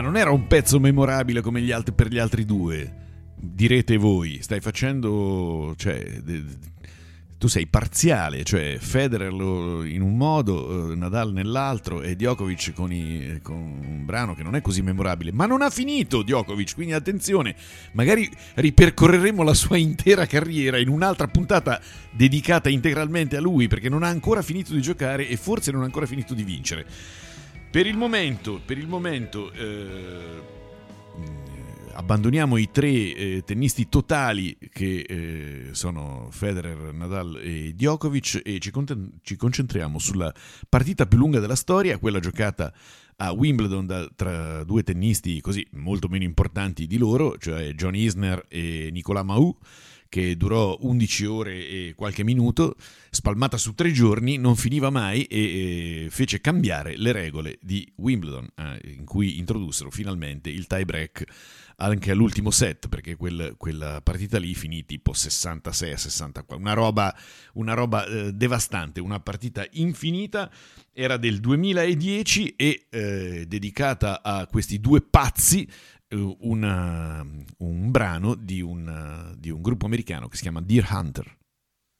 Ma non era un pezzo memorabile come gli altri per gli altri due? Direte voi, stai facendo, cioè, tu sei parziale, cioè Federer in un modo, Nadal nell'altro e Djokovic con un brano che non è così memorabile, ma non ha finito Djokovic, quindi attenzione, magari ripercorreremo la sua intera carriera in un'altra puntata dedicata integralmente a lui, perché non ha ancora finito di giocare e forse non ha ancora finito di vincere. Per il momento abbandoniamo i tre tennisti totali che sono Federer, Nadal e Djokovic e ci concentriamo sulla partita più lunga della storia, quella giocata a Wimbledon tra due tennisti così molto meno importanti di loro, cioè John Isner e Nicolas Mahut, che durò 11 ore e qualche minuto, spalmata su 3 giorni, non finiva mai e fece cambiare le regole di Wimbledon, in cui introdussero finalmente il tie break anche all'ultimo set, perché quella partita lì finì tipo 66 a 64, una roba devastante, una partita infinita. Era del 2010 e dedicata a questi due pazzi, un brano di un gruppo americano che si chiama Deer Hunter.